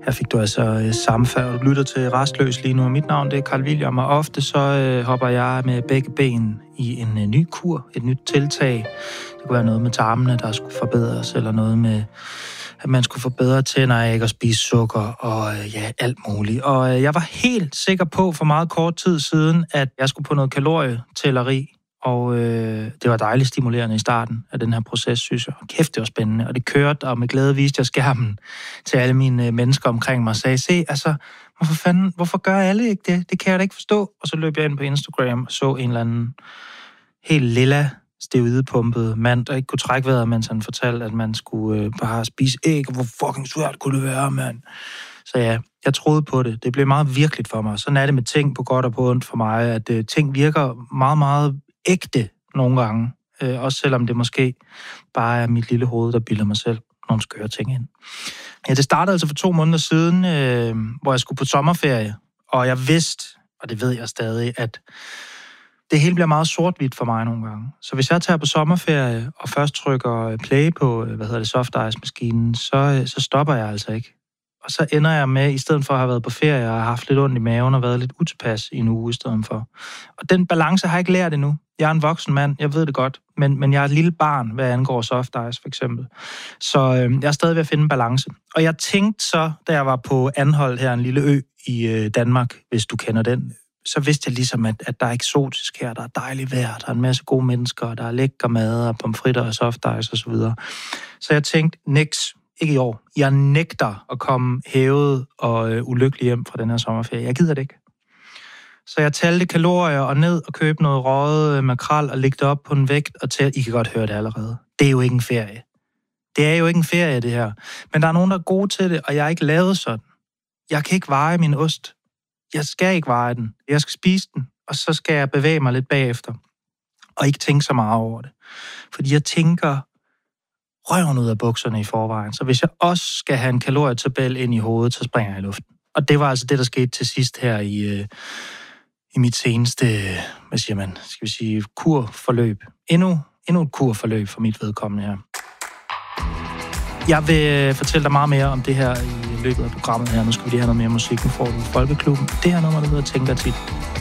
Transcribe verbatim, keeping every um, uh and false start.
Her fik du altså øh, sammenfærd. Du lytter til Rastløs lige nu. Mit navn det er Carl William, og ofte så øh, hopper jeg med begge ben i en øh, ny kur, et nyt tiltag. Det kunne være noget med tarmene, der skulle forbedres, eller noget med, at man skulle få bedre tænder af ikke at spise sukker, og øh, ja, alt muligt. Og øh, jeg var helt sikker på for meget kort tid siden, at jeg skulle på noget kalorietælleri, og øh, det var dejligt stimulerende i starten af den her proces, synes jeg. Kæft, det var spændende, og det kørte, og med glæde viste jeg skærmen til alle mine øh, mennesker omkring mig og sagde, se, altså, hvorfor fanden, hvorfor gør alle ikke det? Det kan jeg da ikke forstå. Og så løb jeg ind på Instagram og så en eller anden helt lilla, steroidepumpet mand, der ikke kunne trække vejret, mens han fortalte, at man skulle øh, bare spise æg, og hvor fucking svært kunne det være, mand. Så ja, jeg troede på det. Det blev meget virkeligt for mig. Sådan er det med ting på godt og på ondt for mig, at øh, ting virker meget, meget ægte nogle gange. Øh, også selvom det måske bare er mit lille hoved, der bilder mig selv nogle skøre ting ind. Ja, det startede altså for to måneder siden, øh, hvor jeg skulle på sommerferie, og jeg vidste, og det ved jeg stadig, at det hele bliver meget sort-hvidt for mig nogle gange. Så hvis jeg tager på sommerferie og først trykker play på, hvad hedder det, soft ice-maskinen, så, så stopper jeg altså ikke. Og så ender jeg med, i stedet for at have været på ferie og have haft lidt ondt i maven og været lidt utilpas i en uge i stedet for. Og den balance har jeg ikke lært endnu. Jeg er en voksen mand, jeg ved det godt, men, men jeg er et lille barn, hvad angår soft ice for eksempel. Så øh, jeg er stadig ved at finde en balance. Og jeg tænkte så, da jeg var på Anholt her, en lille ø i øh, Danmark, hvis du kender den, så vidste jeg ligesom, at, at der er eksotisk her, der er dejligt vejr, der er en masse gode mennesker, der er lækker mad og pomfritter og soft ice og så videre. Så jeg tænkte, niks, ikke i år. Jeg nægter at komme hævet og øh, ulykkelig hjem fra den her sommerferie. Jeg gider det ikke. Så jeg talte kalorier og ned og købte noget røget makrel og lægge det op på en vægt og tælle. I kan godt høre det allerede. Det er jo ikke en ferie. Det er jo ikke en ferie, det her. Men der er nogen, der er gode til det, og jeg er ikke lavet sådan. Jeg kan ikke veje min ost. Jeg skal ikke veje den. Jeg skal spise den, og så skal jeg bevæge mig lidt bagefter. Og ikke tænke så meget over det. Fordi jeg tænker røven ud af bukserne i forvejen. Så hvis jeg også skal have en kalorietabel ind i hovedet, så springer jeg i luften. Og det var altså det, der skete til sidst her i, øh, i mit seneste, hvad siger man, skal vi sige, kurforløb. Endnu, endnu et kurforløb for mit vedkommende her. Jeg vil fortælle dig meget mere om det her i løbet af programmet her. Nu skal vi lige have noget mere musik. Nu får du Folkeklubben. Det her nummer, der hedder Tænker tit.